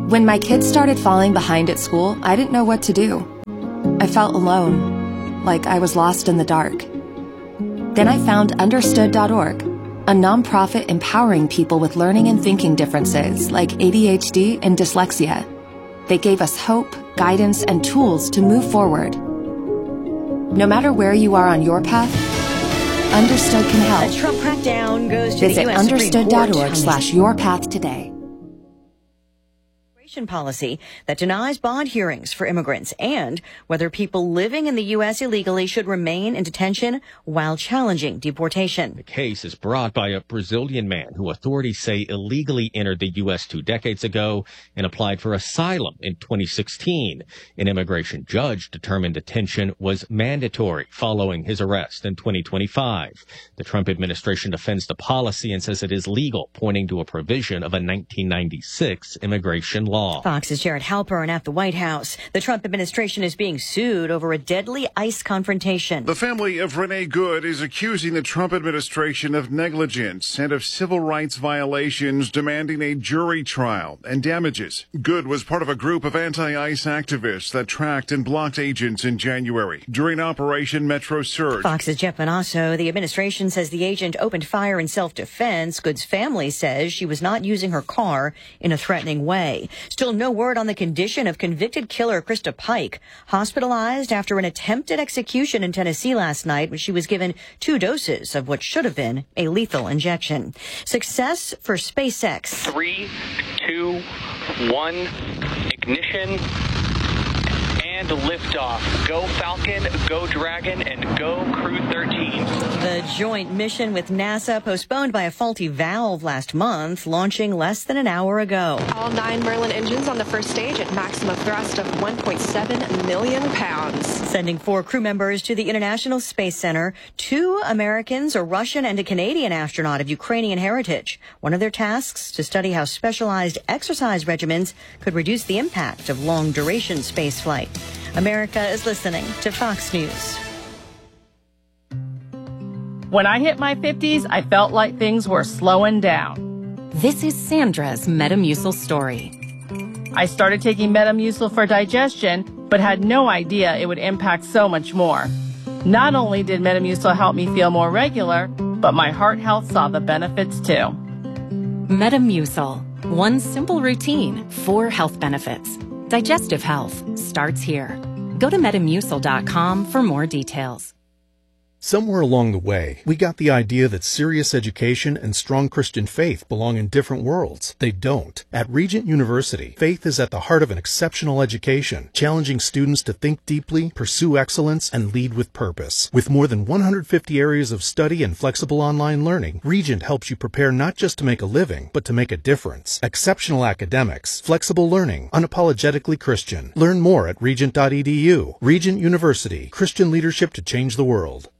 When my kids started falling behind at school, I didn't know what to do. I felt alone, like I was lost in the dark. Then I found Understood.org, a nonprofit empowering people with learning and thinking differences like ADHD and dyslexia. They gave us hope, guidance, and tools to move forward. No matter where you are on your path, Understood can help. A Trump crackdown goes to Visit the U.S. understood.org/yourpath today. Policy that denies bond hearings for immigrants and whether people living in the U.S. illegally should remain in detention while challenging deportation. The case is brought by a Brazilian man who authorities say illegally entered the U.S. 2 decades ago and applied for asylum in 2016. An immigration judge determined detention was mandatory following his arrest in 2025. The Trump administration defends the policy and says it is legal, pointing to a provision of a 1996 immigration law. Fox's Jared Halpern at the White House. The Trump administration is being sued over a deadly ICE confrontation. The family of Renee Good is accusing the Trump administration of negligence and of civil rights violations, demanding a jury trial and damages. Good was part of a group of anti-ICE activists that tracked and blocked agents in January during Operation Metro Surge. Fox's Jeff Manasso. The administration says the agent opened fire in self-defense. Good's family says she was not using her car in a threatening way. Still no word on the condition of convicted killer Krista Pike, hospitalized after an attempted execution in Tennessee last night when she was given 2 doses of what should have been a lethal injection. Success for SpaceX. 3, 2, 1, ignition. And liftoff. Go Falcon, go Dragon, and go Crew 13. The joint mission with NASA postponed by a faulty valve last month, launching less than an hour ago. All 9 Merlin engines on the first stage at maximum thrust of 1.7 million pounds. Sending 4 crew members to the International Space Center. 2 Americans, a Russian and a Canadian astronaut of Ukrainian heritage. One of their tasks to study how specialized exercise regimens could reduce the impact of long-duration spaceflight. America is listening to Fox News. When I hit my 50s, I felt like things were slowing down. This is Sandra's Metamucil story. I started taking Metamucil for digestion, but had no idea it would impact so much more. Not only did Metamucil help me feel more regular, but my heart health saw the benefits too. Metamucil. One simple routine, 4 health benefits. Digestive health starts here. Go to Metamucil.com for more details. Somewhere along the way, we got the idea that serious education and strong Christian faith belong in different worlds. They don't. At Regent University, faith is at the heart of an exceptional education, challenging students to think deeply, pursue excellence, and lead with purpose. With more than 150 areas of study and flexible online learning, Regent helps you prepare not just to make a living, but to make a difference. Exceptional academics, flexible learning, unapologetically Christian. Learn more at regent.edu. Regent University, Christian leadership to change the world.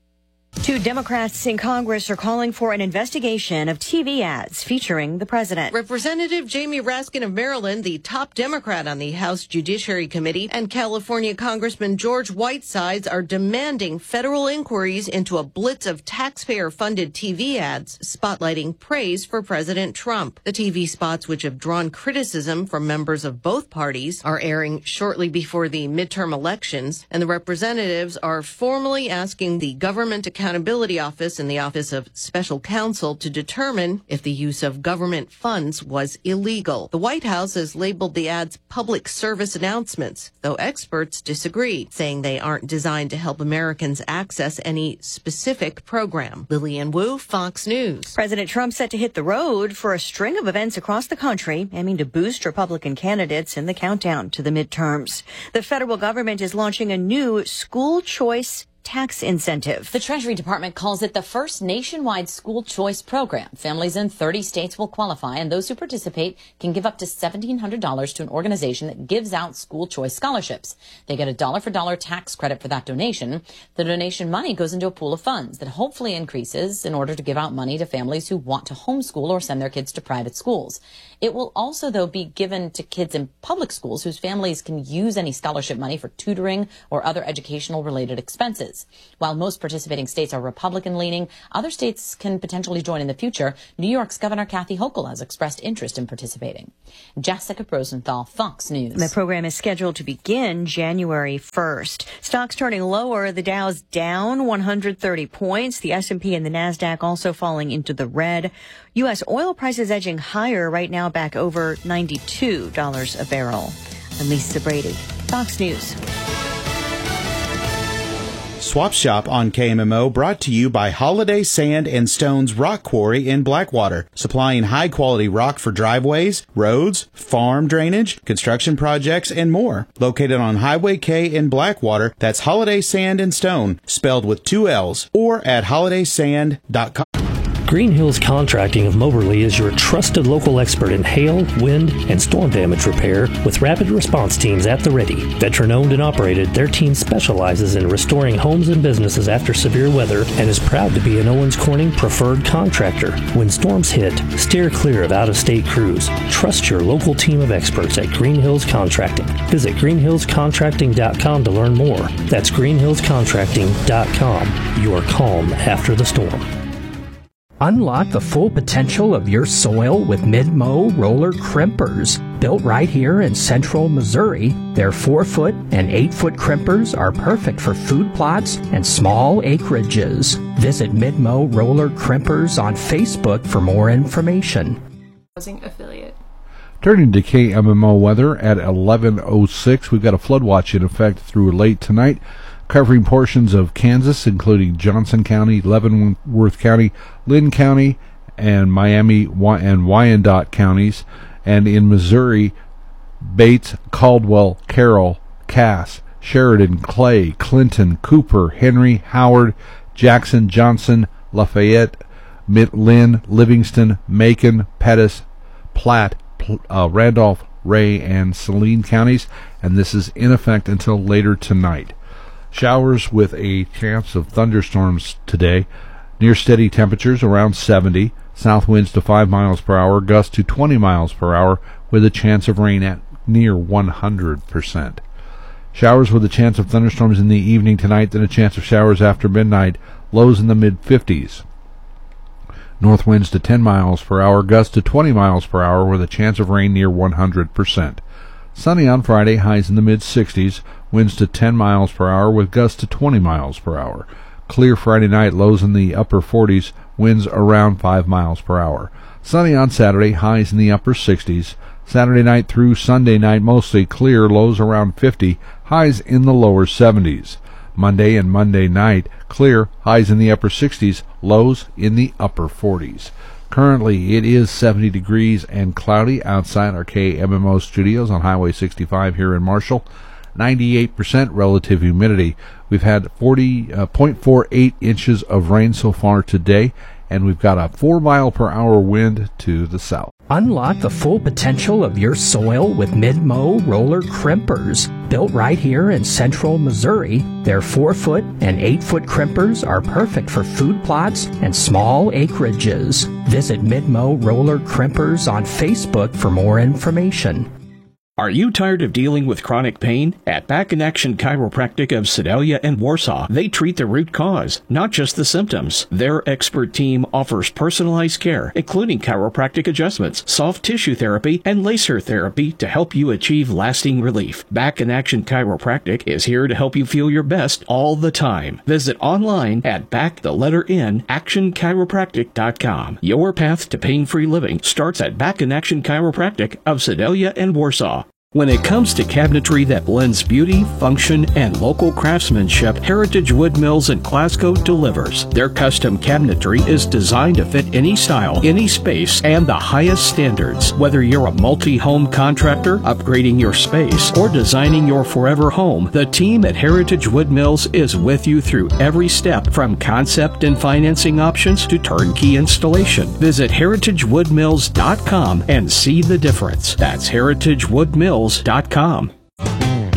2 Democrats in Congress are calling for an investigation of TV ads featuring the president. Representative Jamie Raskin of Maryland, the top Democrat on the House Judiciary Committee, and California Congressman George Whitesides are demanding federal inquiries into a blitz of taxpayer-funded TV ads spotlighting praise for President Trump. The TV spots, which have drawn criticism from members of both parties, are airing shortly before the midterm elections, and the representatives are formally asking the Government Accountability Office and the Office of Special Counsel to determine if the use of government funds was illegal. The White House has labeled the ads public service announcements, though experts disagree, saying they aren't designed to help Americans access any specific program. Lillian Wu, Fox News. President Trump set to hit the road for a string of events across the country, aiming to boost Republican candidates in the countdown to the midterms. The federal government is launching a new school choice tax incentive. The Treasury Department calls it the first nationwide school choice program. Families in 30 states will qualify, and those who participate can give up to $1,700 to an organization that gives out school choice scholarships. They get a dollar-for-dollar tax credit for that donation. The donation money goes into a pool of funds that hopefully increases in order to give out money to families who want to homeschool or send their kids to private schools. It will also, though, be given to kids in public schools whose families can use any scholarship money for tutoring or other educational-related expenses. races. While most participating states are Republican-leaning, other states can potentially join in the future. New York's Governor Kathy Hochul has expressed interest in participating. Jessica Rosenthal, Fox News. The program is scheduled to begin January 1st. Stocks turning lower. The Dow's down 130 points. The S&P and the NASDAQ also falling into the red. U.S. oil prices edging higher right now, back over $92 a barrel. I'm Lisa Brady, Fox News. Swap Shop on KMMO, brought to you by Holiday Sand and Stones Rock Quarry in Blackwater, supplying high-quality rock for driveways, roads, farm drainage, construction projects, and more. Located on Highway K in Blackwater, that's Holiday Sand and Stone, spelled with 2 L's, or at holidaysand.com. Green Hills Contracting of Moberly is your trusted local expert in hail, wind, and storm damage repair with rapid response teams at the ready. Veteran-owned and operated, their team specializes in restoring homes and businesses after severe weather and is proud to be an Owens Corning preferred contractor. When storms hit, steer clear of out-of-state crews. Trust your local team of experts at Green Hills Contracting. Visit greenhillscontracting.com to learn more. That's greenhillscontracting.com. Your calm after the storm. Unlock the full potential of your soil with Mid-Mow roller crimpers. Built right here in central Missouri, their 4-foot and 8-foot crimpers are perfect for food plots and small acreages. Visit Mid-Mow roller crimpers on Facebook for more information. Affiliate. Turning to KMMO weather at 11:06, we've got a flood watch in effect through late tonight, covering portions of Kansas, including Johnson County, Leavenworth County, Lynn County, and Miami and Wyandotte counties, and in Missouri, Bates, Caldwell, Carroll, Cass, Sheridan, Clay, Clinton, Cooper, Henry, Howard, Jackson, Johnson, Lafayette, Lynn, Livingston, Macon, Pettis, Platte, Randolph, Ray, and Saline counties, and this is in effect until later tonight. Showers with a chance of thunderstorms today. Near steady temperatures around 70. South winds to 5 miles per hour, gusts to 20 miles per hour, with a chance of rain at near 100%. Showers with a chance of thunderstorms in the evening tonight, then a chance of showers after midnight. Lows in the mid-50s. North winds to 10 miles per hour, gusts to 20 miles per hour, with a chance of rain near 100%. Sunny on Friday, highs in the mid-60s, winds to 10 miles per hour with gusts to 20 miles per hour. Clear Friday night, lows in the upper 40s, winds around 5 miles per hour. Sunny on Saturday, highs in the upper 60s. Saturday night through Sunday night, mostly clear, lows around 50, highs in the lower 70s. Monday and Monday night, clear, highs in the upper 60s, lows in the upper 40s. Currently, it is 70 degrees and cloudy outside our KMMO studios on Highway 65 here in Marshall. 98% relative humidity. We've had 0.48 inches of rain so far today, and we've got a 4-mile-per-hour wind to the south. Unlock the full potential of your soil with Mid-Mow roller crimpers. Built right here in central Missouri, their 4-foot and 8-foot crimpers are perfect for food plots and small acreages. Visit Mid-Mow roller crimpers on Facebook for more information. Are you tired of dealing with chronic pain? At Back in Action Chiropractic of Sedalia and Warsaw, they treat the root cause, not just the symptoms. Their expert team offers personalized care, including chiropractic adjustments, soft tissue therapy, and laser therapy to help you achieve lasting relief. Back in Action Chiropractic is here to help you feel your best all the time. Visit online at actionchiropractic.com. Your path to pain-free living starts at Back in Action Chiropractic of Sedalia and Warsaw. When it comes to cabinetry that blends beauty, function, and local craftsmanship, Heritage Wood Mills in Glasgow delivers. Their custom cabinetry is designed to fit any style, any space, and the highest standards. Whether you're a multi-home contractor, upgrading your space, or designing your forever home, the team at Heritage Wood Mills is with you through every step, from concept and financing options to turnkey installation. Visit heritagewoodmills.com and see the difference. That's heritagewoodmills.com.